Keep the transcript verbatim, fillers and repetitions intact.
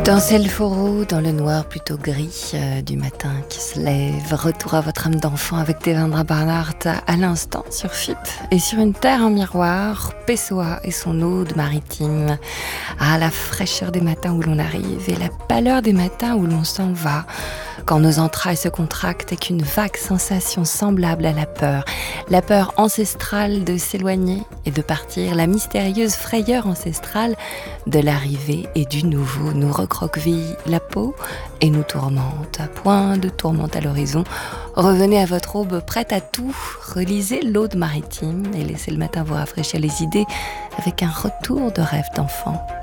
Dans Ciel Fauroux, dans le noir plutôt gris euh, du matin qui se lève, retour à votre âme d'enfant avec Devendra Banhart à l'instant sur F I P et sur une terre en miroir, Pessoa et son ode maritime. Ah, la fraîcheur des matins où l'on arrive et la pâleur des matins où l'on s'en va. Quand nos entrailles se contractent et qu'une vague sensation semblable à la peur, la peur ancestrale de s'éloigner et de partir, la mystérieuse frayeur ancestrale de l'arrivée et du nouveau nous recroqueville la peau et nous tourmente. À point de tourmente à l'horizon, revenez à votre aube prête à tout, relisez l'Aude maritime et laissez le matin vous rafraîchir les idées avec un retour de rêve d'enfant.